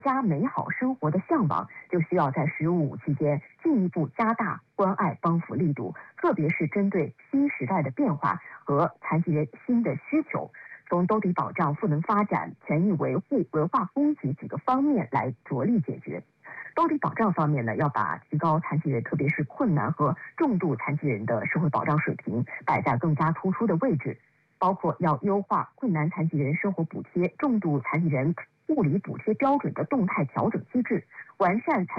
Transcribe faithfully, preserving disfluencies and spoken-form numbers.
家美好生活的向往，就需要在“十五”期间进一步加大关爱帮扶力度，特别是针对新时代的变化和残疾人新的需求，从兜底保障、赋能发展、权益维护、文化供给几个方面来着力解决。兜底保障方面呢，要把提高残疾人，特别是困难和重度残疾人的社会保障水平摆在更加突出的位置，包括要优化困难残疾人生活补贴、重度残疾人物理补贴标准的动态调整机制，完善残